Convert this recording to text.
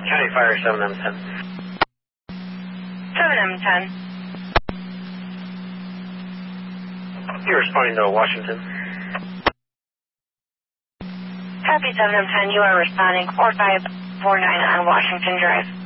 County Fire 7M10. 7M10. You're responding to Washington. Copy 7M10, you are responding 4549 on Washington Drive.